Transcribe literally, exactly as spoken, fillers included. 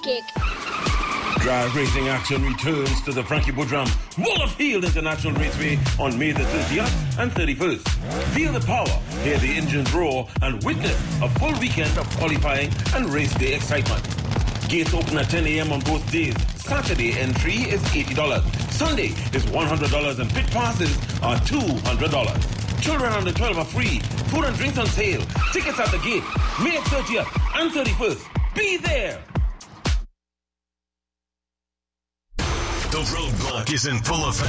kick. Drag racing action returns to the Frankie Boudram Wallowfield International Raceway on May the thirtieth and thirty-first. Feel the power, hear the engines roar, and witness a full weekend of qualifying and race day excitement. Gates open at ten a.m. on both days. Saturday entry is eighty dollars. Sunday is one hundred dollars and pit passes are two hundred dollars. Children under twelve are free. Food and drinks on sale. Tickets at the gate. May thirtieth and thirty-first. Be there! The roadblock is in full effect.